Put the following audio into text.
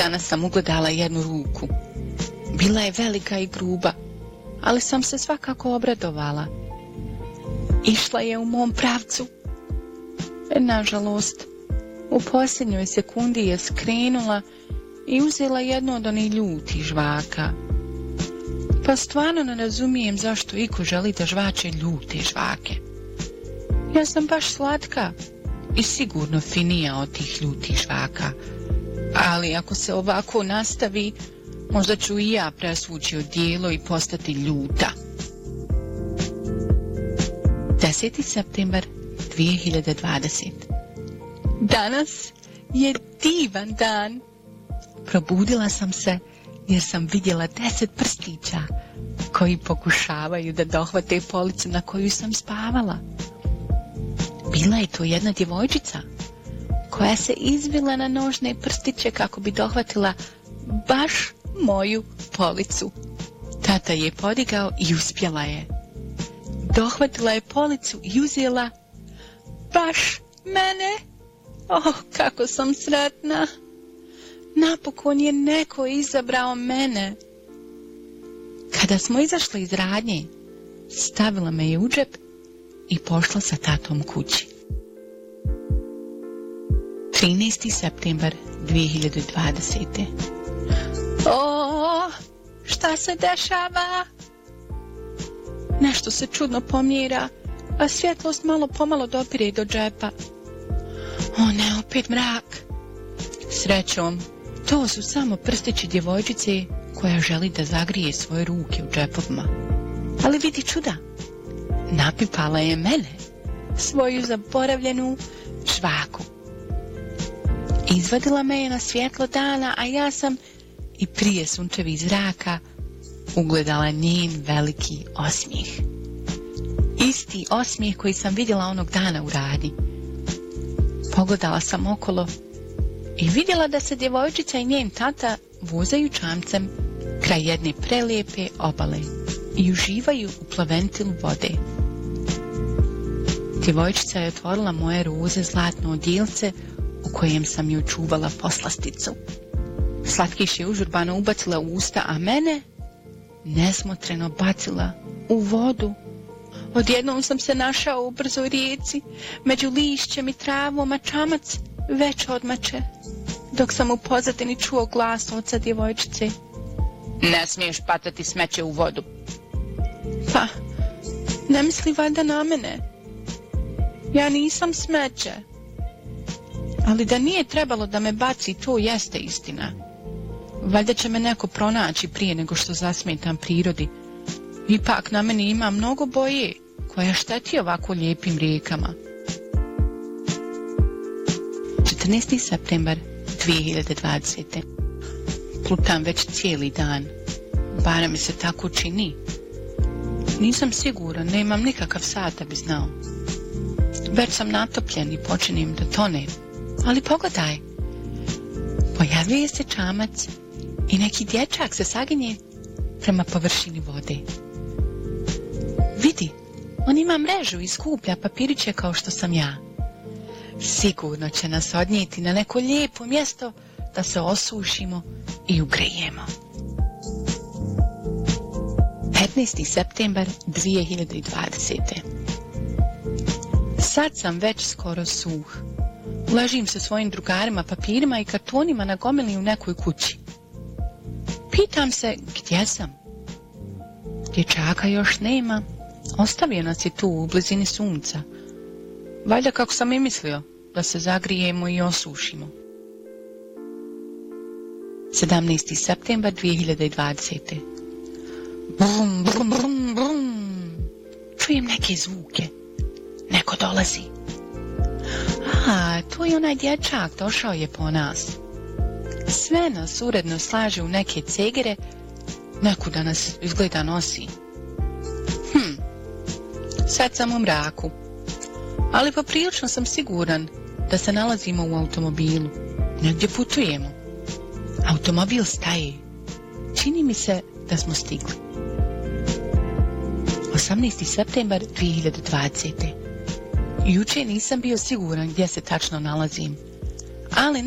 Danas sam ugledala jednu ruku. Bila je velika i gruba, ali sam se svakako obradovala. Išla je u mom pravcu. Nažalost, u posljednjoj sekundi je skrenula i uzela jednu od onih ljutih žvaka. Pa stvarno ne razumijem zašto iko želi da žvače ljute žvake. Ja sam baš slatka i sigurno finija od tih ljutih žvaka. Ali ako se ovako nastavi, možda ću i ja presvući odijelo i postati ljuta. 10. septembar 2020. Danas je divan dan. Probudila sam se jer sam vidjela 10 prstića koji pokušavaju da dohvate policu na koju sam spavala. Bila je to jedna djevojčica koja se izvila na nožne prstiće kako bi dohvatila baš moju policu. Tata je podigao i uspjela je. Dohvatila je policu i uzela baš mene. Oh, kako sam sretna. Napokon je neko izabrao mene. Kada smo izašli iz radnje, stavila me je u džep i pošla sa tatom kući. 13. septembar 2020. O, šta se dešava? Nešto se čudno pomjera, a svjetlost malo pomalo dopire do džepa. O ne, opet mrak. Srećom, to su samo prstići djevojčice koja želi da zagrije svoje ruke u džepovima. Ali vidi čuda, napipala je mene, svoju zaboravljenu žvaku. Izvadila me je na svjetlo dana, a ja sam i prije sunčevih zraka ugledala njen veliki osmijeh. Isti osmijeh koji sam vidjela onog dana u radnji. Pogledala sam okolo i vidjela da se djevojčica i njen tata vozaju čamcem kraj jedne prelijepe obale i uživaju u plaventilu vode. Djevojčica je otvorila moje roze zlatno odjelce u kojem sam joj čuvala poslasticu. Slatkiš je užurbano ubacila u usta, a mene nesmotreno bacila u vodu. Odjednom sam se našao u brzoj rijeci, među lišćem i travom, a čamac već odmače, dok sam u pozadini čuo glas oca djevojčice. Ne smiješ bacati smeće u vodu. Pa, ne misli valjda na mene. Ja nisam smeće. Ali da nije trebalo da me baci, to jeste istina. Valjda će me neko pronaći prije nego što zasmetam prirodi. Ipak na meni ima mnogo boje koja šteti ovako lijepim rijekama. 14. septembar 2020. Plutam već cijeli dan. Barem mi se tako čini. Nisam siguran, nemam nikakav sat da bi znao. Već sam natopljen i počinjem da tonem. Ali pogledaj, pojavljuje se čamac i neki dječak se saginje prema površini vode. Vidi, on ima mrežu i skuplja papiriće kao što sam ja. Sigurno će nas odnijeti na neko lijepo mjesto da se osušimo i ugrejemo. 15. septembar 2020. Sad sam već skoro suh. Ležim sa svojim drugarima, papirima i kartonima na gomili u nekoj kući. Pitam se gdje sam. Dječaka još nema. Ostavio nas je tu u blizini sunca. Valjda kako sam i mislio, da se zagrijemo i osušimo. 17. septembar 2020. Brum, brum, brum, brum. Čujem neke zvuke. Neko dolazi. A, to je onaj dječak, došao je po nas. Sve nas uredno slaže u neke cegere, nekuda nas izgleda nosi. Sad sam u mraku, ali poprilično sam siguran da se nalazimo u automobilu. Negdje putujemo. Automobil staje. Čini mi se da smo stigli. 18. septembar 2020. Juče nisam bio siguran gdje se tačno nalazim, ali